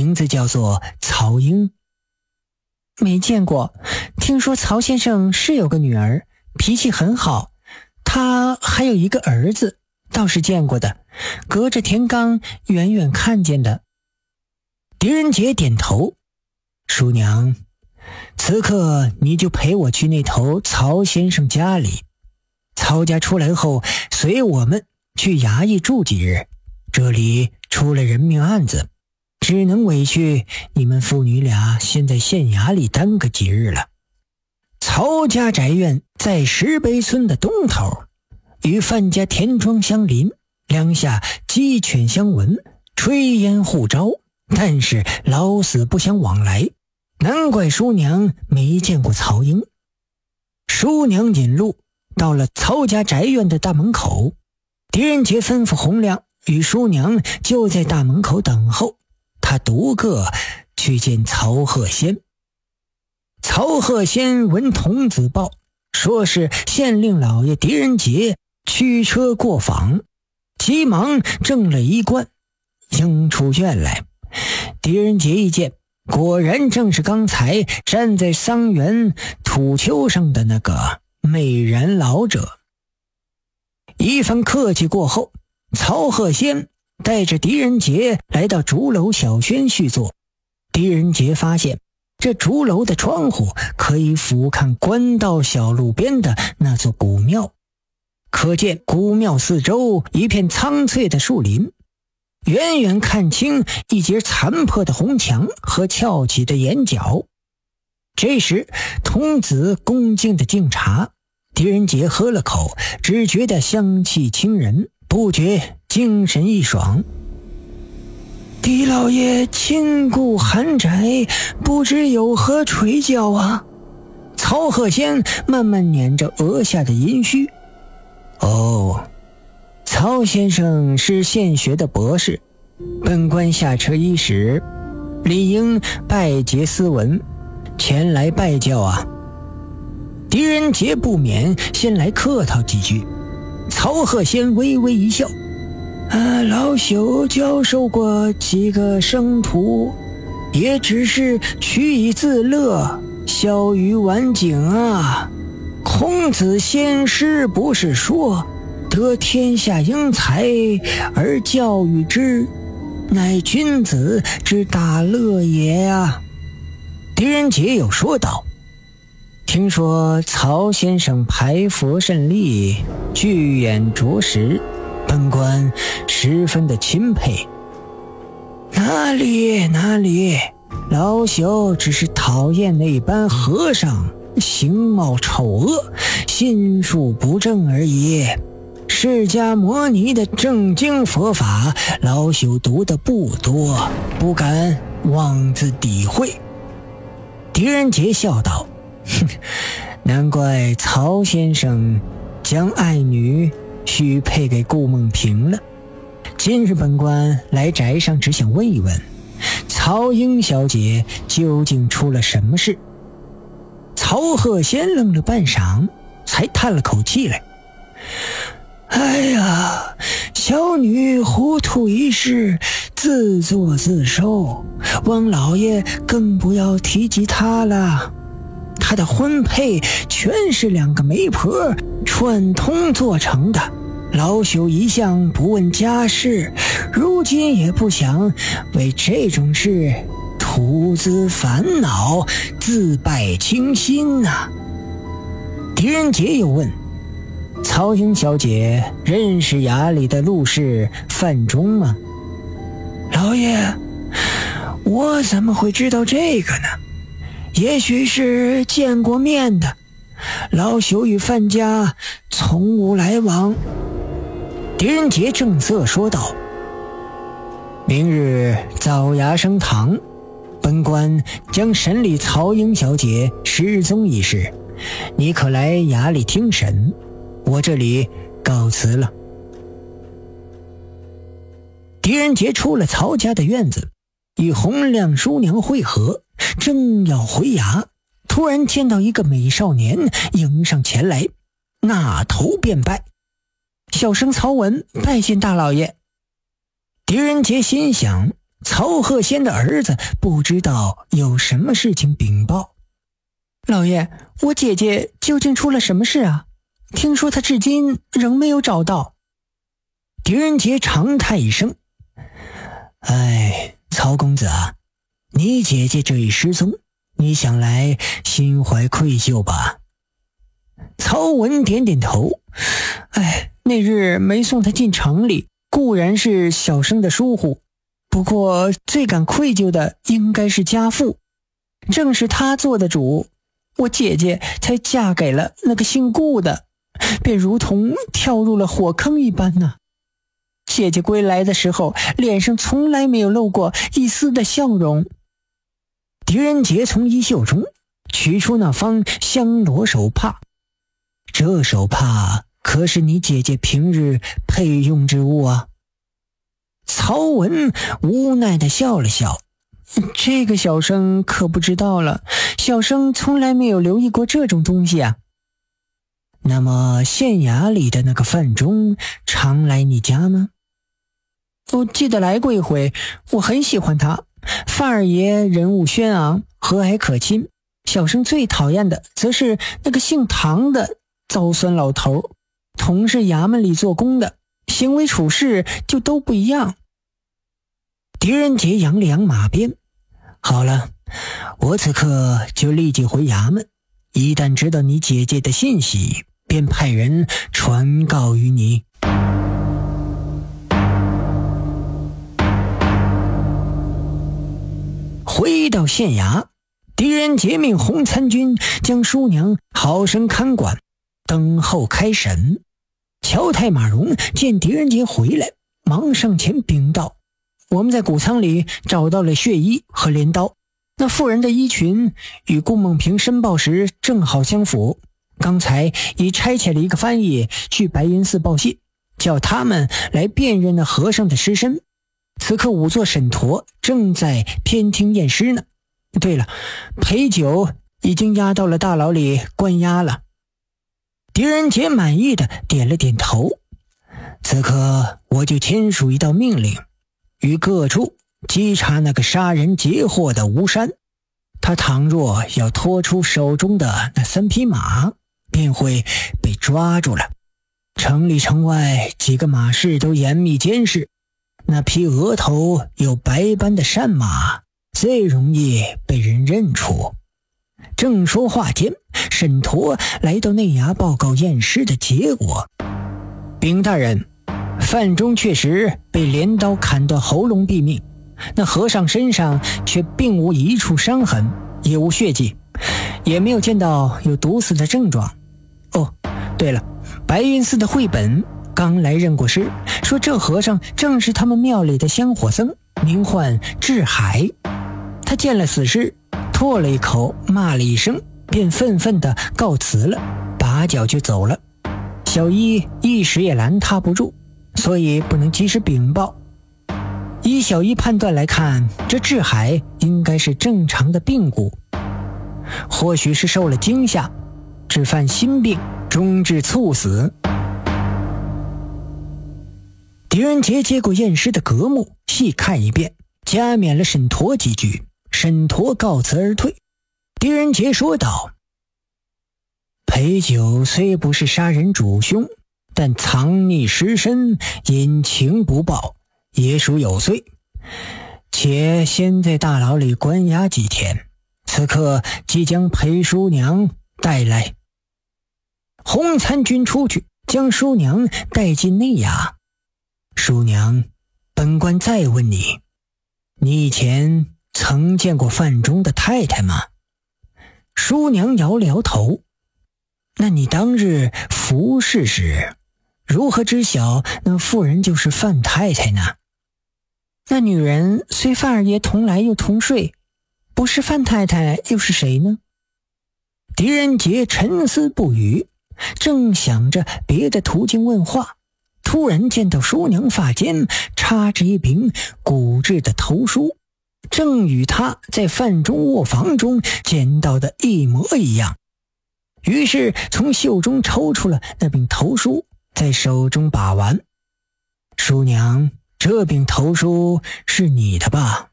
名字叫做曹英。 没见过，听说曹先生是有个女儿，脾气很好，他还有一个儿子，倒是见过的，隔着田缸远远看见的。 狄仁杰点头，叔娘，此刻你就陪我去那头曹先生家里，曹家出来后随我们去衙役住几日，这里出了人命案子，只能委屈你们父女俩先在县衙里耽搁几日了。曹家宅院在石碑村的东头，与范家田庄相邻，两下鸡犬相闻，炊烟互招，但是老死不相往来，难怪叔娘没见过曹英。叔娘引路到了曹家宅院的大门口，狄仁杰吩咐洪亮与叔娘就在大门口等候，他独个去见曹鹤仙。曹鹤仙闻童子报，说是县令老爷狄仁杰驱车过访，急忙正了一冠，迎出院来。狄仁杰一见，果然正是刚才站在桑园土丘上的那个美髯老者。一番客气过后，曹鹤仙带着狄仁杰来到竹楼小轩叙坐。狄仁杰发现这竹楼的窗户可以俯瞰官道小路边的那座古庙，可见古庙四周一片苍翠的树林，远远看清一截残破的红墙和翘起的檐角。这时童子恭敬的敬茶，狄仁杰喝了口，只觉得香气清人，不觉精神一爽。狄老爷亲顾寒宅，不知有何垂教啊？曹鹤仙慢慢捻着额下的银须。哦，曹先生是县学的博士，本官下车伊始，理应拜结斯文，前来拜教啊。狄仁杰不免先来客套几句。曹鹤仙微微一笑，老朽教授过几个生徒，也只是取以自乐，消于晚景啊。孔子先师不是说，得天下英才而教育之，乃君子之大乐也啊。狄仁杰又说道，听说曹先生排佛甚利，具眼着实，本官十分的钦佩。哪里，老朽只是讨厌那般和尚形貌丑恶，心术不正而已。释迦摩尼的正经佛法，老朽读的不多，不敢妄自诋毁。狄仁杰笑道，难怪曹先生将爱女许配给顾梦萍了。今日本官来宅上，只想问一问曹英小姐究竟出了什么事。曹鹤仙愣了半晌，才叹了口气来，哎呀，小女糊涂一时，自作自受，王老爷更不要提及她了。她的婚配全是两个媒婆串通做成的，老朽一向不问家事，如今也不想为这种事徒自烦恼，自败清心啊。狄仁杰又问，曹英小姐认识衙里的陆氏范中吗？老爷，我怎么会知道这个呢？也许是见过面的，老朽与范家从无来往。狄仁杰正色说道，明日早衙升堂，本官将审理曹英小姐失踪一事，你可来衙里听审，我这里告辞了。狄仁杰出了曹家的院子，与洪亮叔娘会合，正要回衙，突然见到一个美少年迎上前来，那头便拜， 小生曹文拜见大老爷。 狄仁杰心想， 曹鹤仙的儿子不知道有什么事情禀报。 老爷，我姐姐究竟出了什么事啊？听说她至今仍没有找到。 狄仁杰长叹一声：哎，曹公子啊，你姐姐这一失踪，你想来心怀愧疚吧？曹文点点头： 哎，那日没送她进城里，固然是小生的疏忽，不过最感愧疚的应该是家父，正是他做的主，我姐姐才嫁给了那个姓顾的，便如同跳入了火坑一般呢。姐姐归来的时候，脸上从来没有露过一丝的笑容。 狄仁杰从衣袖中取出那方香罗手帕，这手帕可是你姐姐平日配用之物啊。曹文无奈地笑了笑： 这个小生可不知道了，小生从来没有留意过这种东西啊。 那么县衙里的那个范中常来你家吗？ 我记得来过一回，我很喜欢他。范二爷人物轩昂，和蔼可亲，小生最讨厌的则是那个姓唐的糟酸老头，同是衙门里做工的，行为处事就都不一样。 狄仁杰扬了扬马鞭：好了，我此刻就立即回衙门，一旦知道你姐姐的信息，便派人传告于你。回到县衙，狄仁杰命洪参军将叔娘好生看管，等候开审。乔太马荣见狄仁杰回来，忙上前禀道： 我们在谷仓里找到了血衣和镰刀，那妇人的衣裙与顾梦萍申报时正好相符。刚才已差遣了一个翻译去白云寺报信，叫他们来辨认那和尚的尸身。此刻仵作沈陀正在偏厅验尸呢。对了，裴九已经押到了大牢里关押了。 狄仁杰满意的点了点头：此刻我就签署一道命令，于各处稽查那个杀人劫货的吴山，他倘若要拖出手中的那3匹马，便会被抓住了。城里城外几个马市都严密监视，那匹额头有白斑的山马最容易被人认出。正说话间，沈陀来到内衙报告验尸的结果： 禀大人，范中确实被镰刀砍断喉咙毙命，那和尚身上却并无一处伤痕，也无血迹，也没有见到有毒死的症状。哦，对了，白云寺的慧本刚来认过尸，说这和尚正是他们庙里的香火僧，名唤智海。他见了死尸，唾了一口，骂了一声，便愤愤地告辞了，拔脚就走了。小一一时也拦他不住，所以不能及时禀报。依小一判断来看，这智海应该是正常的病故，或许是受了惊吓，只犯心病，终致猝死。 狄仁杰接过验尸的格目，细看一遍，加冕了沈陀几句。沈陀告辞而退。狄仁杰说道：裴九虽不是杀人主凶，但藏匿尸身，隐情不报，也属有罪。且先在大牢里关押几天，此刻即将裴叔娘带来。洪参军出去，将叔娘带进内衙。叔娘，本官再问你，你以前曾见过范中的太太吗？叔娘摇了摇头。那你当日服侍时，如何知晓那妇人就是范太太呢？ 那女人虽范二爷同来又同睡，不是范太太又是谁呢？ 狄仁杰沉思不语，正想着别的途径问话，突然见到叔娘发间插着一柄骨制的头梳，正与他在范中卧房中见到的一模一样。于是从袖中抽出了那柄头梳，在手中把玩。叔娘， 这柄头梳是你的吧？